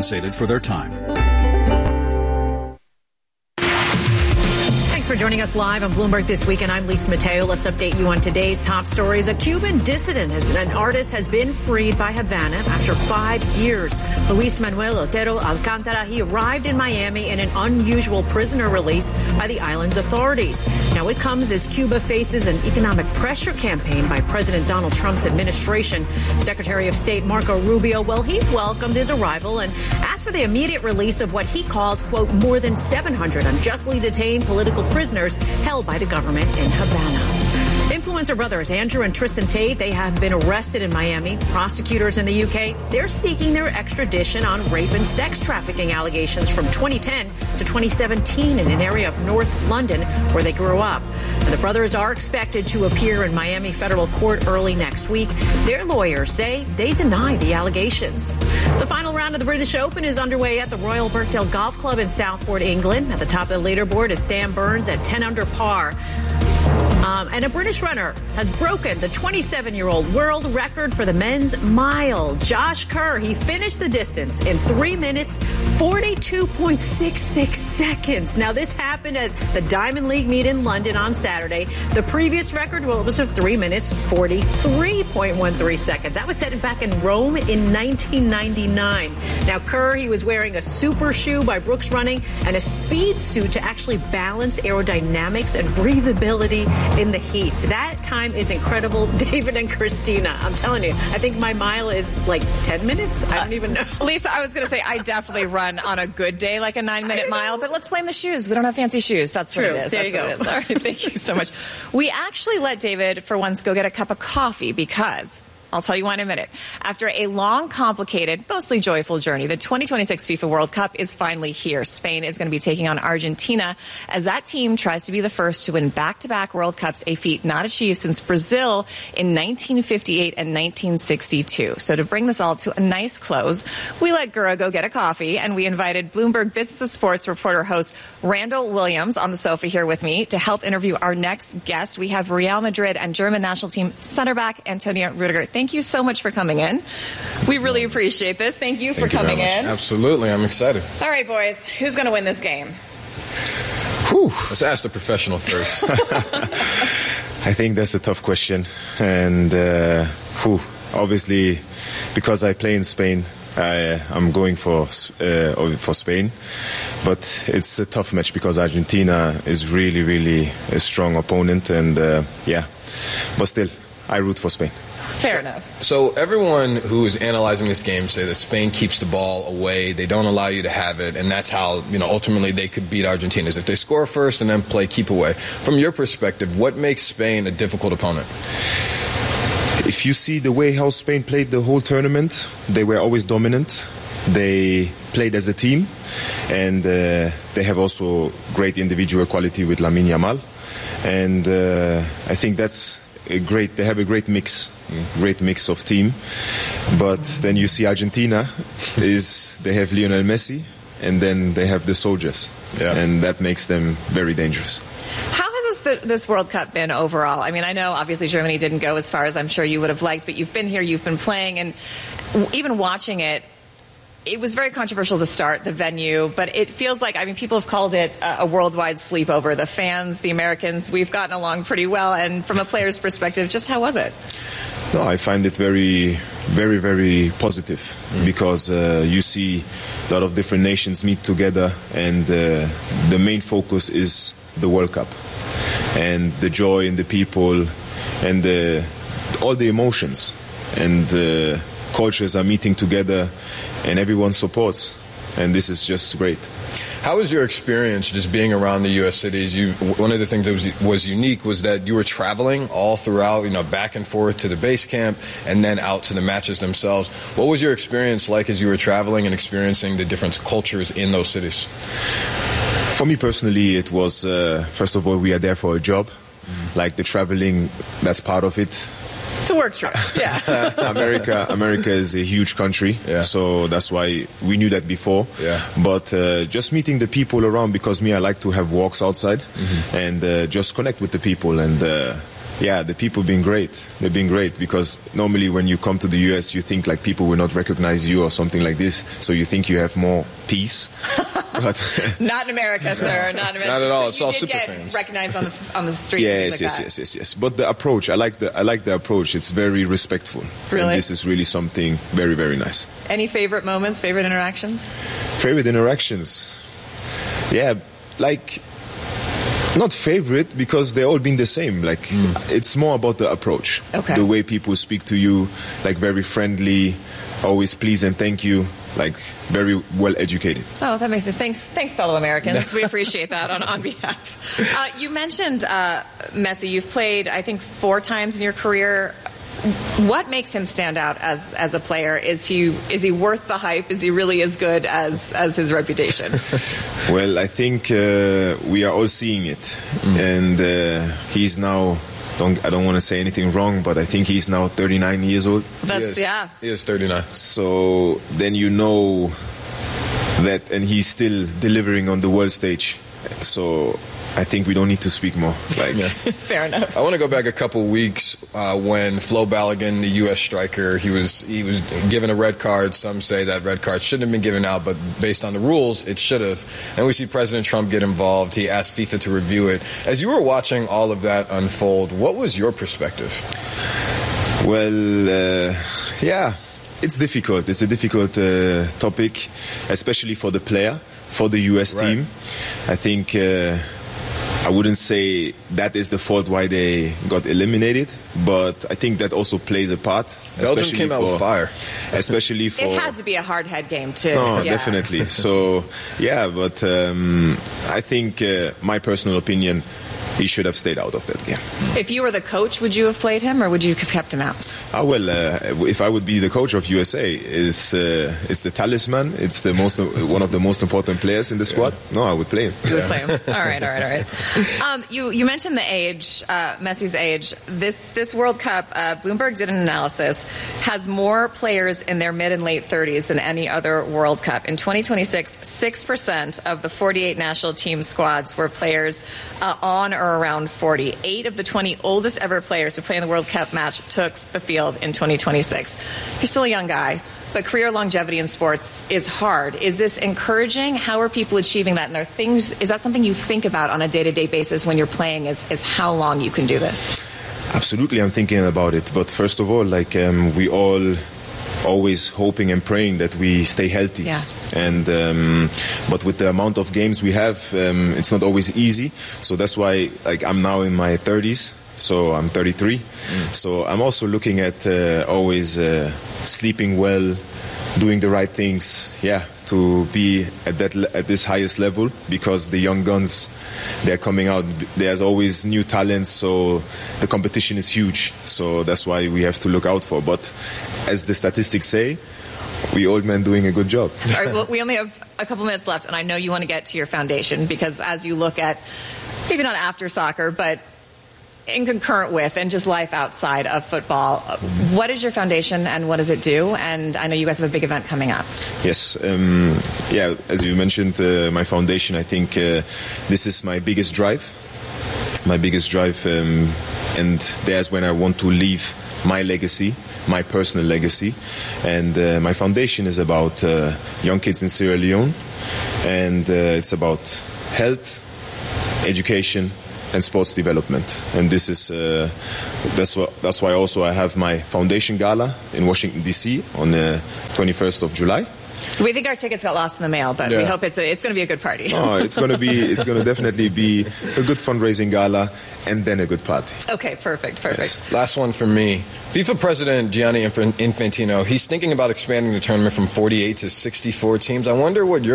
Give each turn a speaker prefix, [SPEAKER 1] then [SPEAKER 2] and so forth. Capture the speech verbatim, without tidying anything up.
[SPEAKER 1] compensated for their time.
[SPEAKER 2] For joining us live on Bloomberg This Week, and I'm Lisa Mateo. Let's update you on today's top stories. A Cuban dissident, as an artist, has been freed by Havana after five years. Luis Manuel Otero Alcántara, he arrived in Miami in an unusual prisoner release by the island's authorities. Now it comes as Cuba faces an economic pressure campaign by President Donald Trump's administration. Secretary of State Marco Rubio, well, he welcomed his arrival and asked for the immediate release of what he called, quote, more than seven hundred unjustly detained political prisoners held by the government in Havana. Influencer brothers Andrew and Tristan Tate, they have been arrested in Miami. Prosecutors in the U K, they're seeking their extradition on rape and sex trafficking allegations from twenty ten to twenty seventeen in an area of North London where they grew up. And the brothers are expected to appear in Miami federal court early next week. Their lawyers say they deny the allegations. The final round of the British Open is underway at the Royal Birkdale Golf Club in Southport, England. At the top of the leaderboard is Sam Burns at ten under par. Um, and a British runner has broken the twenty-seven-year-old world record for the men's mile. Josh Kerr, he finished the distance in three minutes, forty-two point six six seconds. Now, this happened at the Diamond League meet in London on Saturday. The previous record, well, it was of three minutes, forty-three point one three seconds. That was set back in Rome in nineteen ninety-nine. Now, Kerr, he was wearing a super shoe by Brooks Running and a speed suit to actually balance aerodynamics and breathability in the heat. That time is incredible. David and Christina, I'm telling you, I think my mile is like ten minutes. I don't even know.
[SPEAKER 3] Lisa, I was going to say I definitely run on a good day like a nine-minute mile, but let's blame the shoes. We don't have fancy shoes. That's
[SPEAKER 2] True.
[SPEAKER 3] what it is.
[SPEAKER 2] There
[SPEAKER 3] That's
[SPEAKER 2] you go.
[SPEAKER 3] All right, thank you so much. We actually let David, for once, go get a cup of coffee because... I'll tell you why in a minute. After a long, complicated, mostly joyful journey, the twenty twenty-six FIFA World Cup is finally here. Spain is going to be taking on Argentina as that team tries to be the first to win back-to-back World Cups, a feat not achieved since Brazil in nineteen fifty-eight and nineteen sixty-two. So to bring this all to a nice close, we let Gura go get a coffee, and we invited Bloomberg Business of Sports reporter host Randall Williams on the sofa here with me to help interview our next guest. We have Real Madrid and German national team center back Antonio Rudiger. Thank you so much for coming in. We really appreciate this. Thank you
[SPEAKER 4] Thank
[SPEAKER 3] for
[SPEAKER 4] you
[SPEAKER 3] coming in.
[SPEAKER 4] Absolutely. I'm excited.
[SPEAKER 3] All right, boys. Who's going to win this game?
[SPEAKER 4] Whew. Let's ask the professional first.
[SPEAKER 5] I think that's a tough question. And uh, whew, obviously, because I play in Spain, I, I'm going for uh, for Spain. But it's a tough match because Argentina is really, really a strong opponent. And uh, yeah, but still, I root for Spain.
[SPEAKER 3] Fair enough.
[SPEAKER 4] So everyone who is analyzing this game say that Spain keeps the ball away. They don't allow you to have it. And that's how, you know, ultimately they could beat Argentina, is if they score first and then play keep away. From your perspective, what makes Spain a difficult opponent?
[SPEAKER 5] If you see the way how Spain played the whole tournament, they were always dominant. They played as a team. And uh, they have also great individual quality with Lamine Yamal. And uh, I think that's a great, they have a great mix. Great mix of team, but then you see Argentina is they have Lionel Messi, and then they have the soldiers, yeah. And that makes them very dangerous.
[SPEAKER 3] How has this been, this World Cup been overall? I mean, I know obviously Germany didn't go as far as I'm sure you would have liked, but you've been here, you've been playing, and even watching it. It was very controversial to start, the venue, but it feels like, I mean, people have called it a, a worldwide sleepover. The fans, the Americans, we've gotten along pretty well. And from a player's perspective, just how was it?
[SPEAKER 5] No, I find it very, very, very positive mm. because uh, you see a lot of different nations meet together, and uh, the main focus is the World Cup and the joy in the people and the, all the emotions and uh, cultures are meeting together, and everyone supports, and this is just great.
[SPEAKER 4] How was your experience just being around the U S cities? You, one of the things that was, was unique was that you were traveling all throughout, you know, back and forth to the base camp and then out to the matches themselves. What was your experience like as you were traveling and experiencing the different cultures in those cities?
[SPEAKER 5] For me personally, it was, uh, first of all, we are there for a job. Mm. Like the traveling, that's part of it.
[SPEAKER 3] It's a work trip, yeah.
[SPEAKER 5] America, America is a huge country, yeah. So that's why we knew that before.
[SPEAKER 4] Yeah.
[SPEAKER 5] But uh, just meeting the people around, because me, I like to have walks outside mm-hmm. and uh, just connect with the people. And uh, yeah, the people been great. They've been great because normally when you come to the U S, you think like people will not recognize you or something like this. So you think you have more peace. But
[SPEAKER 3] not in America, sir. Not in America.
[SPEAKER 4] Not at all.
[SPEAKER 3] So
[SPEAKER 4] it's
[SPEAKER 3] you
[SPEAKER 4] all
[SPEAKER 3] did
[SPEAKER 4] super
[SPEAKER 3] get
[SPEAKER 4] fans.
[SPEAKER 3] recognized on the on the street.
[SPEAKER 5] Yes,
[SPEAKER 3] like
[SPEAKER 5] yes,
[SPEAKER 3] that.
[SPEAKER 5] yes, yes, yes. But the approach, I like the I like the approach. It's very respectful.
[SPEAKER 3] Really?
[SPEAKER 5] And this is really something very, very nice.
[SPEAKER 3] Any favorite moments? Favorite interactions?
[SPEAKER 5] Favorite interactions? Yeah, like. Not favorite because they've all been the same. Like mm. it's more about the approach,
[SPEAKER 3] okay.
[SPEAKER 5] the way people speak to you, like very friendly, always please and thank you, like very well educated.
[SPEAKER 3] Oh, that makes it. Thanks, thanks, fellow Americans. We appreciate that on on behalf. Uh, you mentioned uh, Messi. You've played, I think, four times in your career. What makes him stand out as as a player? Is he is he worth the hype? Is he really as good as as his reputation?
[SPEAKER 5] Well, I think uh, we are all seeing it, mm. and uh, he's now. Don't, I don't want to say anything wrong, but I think he's now thirty-nine years old.
[SPEAKER 3] That's
[SPEAKER 4] he is,
[SPEAKER 3] yeah.
[SPEAKER 4] He is thirty-nine.
[SPEAKER 5] So then you know that, and he's still delivering on the world stage. So. I think we don't need to speak more. Like,
[SPEAKER 4] yeah.
[SPEAKER 3] Fair enough.
[SPEAKER 4] I want to go back a couple weeks uh, when Flo Balogun, the U S striker, he was he was given a red card. Some say that red card shouldn't have been given out, but based on the rules, it should have. And we see President Trump get involved. He asked FIFA to review it. As you were watching all of that unfold, what was your perspective?
[SPEAKER 5] Well, uh, yeah, it's difficult. It's a difficult uh, topic, especially for the player, for the U S
[SPEAKER 4] right.
[SPEAKER 5] team. I think. Uh, I wouldn't say that is the fault why they got eliminated, but I think that also plays a part.
[SPEAKER 4] Belgium came out
[SPEAKER 5] for,
[SPEAKER 4] with fire.
[SPEAKER 5] Especially for...
[SPEAKER 3] It had to be a hard head game, too.
[SPEAKER 5] No,
[SPEAKER 3] yeah.
[SPEAKER 5] definitely. So, yeah, but um, I think uh, my personal opinion, he should have stayed out of that game.
[SPEAKER 3] If you were the coach, would you have played him or would you have kept him out?
[SPEAKER 5] Ah, well, uh, if I would be the coach of U S A, it's, uh, it's the talisman. It's the most one of the most important players in the squad. Yeah. No, I would play him.
[SPEAKER 3] You would play him. All right, all right, all right. Um, you, you mentioned the age, uh, Messi's age. This, this World Cup, uh, Bloomberg did an analysis, has more players in their mid and late thirties than any other World Cup. In twenty twenty-six, six percent of the forty-eight national team squads were players uh, on or around forty. Eight of the twenty oldest ever players who play in the World Cup match took the field in twenty twenty-six. You're still a young guy, but career longevity in sports is hard. Is this encouraging? How are people achieving that? And are things, is that something you think about on a day-to-day basis when you're playing, is, is how long you can do this?
[SPEAKER 5] Absolutely, I'm thinking about it. But first of all, like um, we all always hoping and praying that we stay healthy.
[SPEAKER 3] Yeah.
[SPEAKER 5] And um, but with the amount of games we have, um, it's not always easy. So that's why, like, I'm now in my thirties. So I'm thirty-three. Mm. So I'm also looking at uh, always uh, sleeping well, doing the right things. Yeah, to be at that le- at this highest level, because the young guns, they're coming out. There's always new talents, so the competition is huge. So that's why we have to look out for. But as the statistics say, we old men doing a good job.
[SPEAKER 3] All right, well, we only have a couple minutes left, and I know you want to get to your foundation, because as you look at, maybe not after soccer, but in concurrent with and just life outside of football, what is your foundation and what does it do? And I know you guys have a big event coming up.
[SPEAKER 5] Yes, um, yeah, as you mentioned, uh, my foundation, I think uh, this is my biggest drive, my biggest drive, um, and there's when I want to leave my legacy, my personal legacy. And uh, my foundation is about uh, young kids in Sierra Leone, and uh, it's about health, education, and sports development. And this is uh, that's what that's why also I have my foundation gala in Washington D C on the twenty-first of July.
[SPEAKER 3] We think our tickets got lost in the mail, but yeah. we hope it's a, it's going to be a good party.
[SPEAKER 5] Oh, it's going to be it's going to definitely be a good fundraising gala and then a good party.
[SPEAKER 3] Okay, perfect, perfect.
[SPEAKER 4] Yes. Last one from me. FIFA President Gianni Infantino, he's thinking about expanding the tournament from forty-eight to sixty-four teams. I wonder what your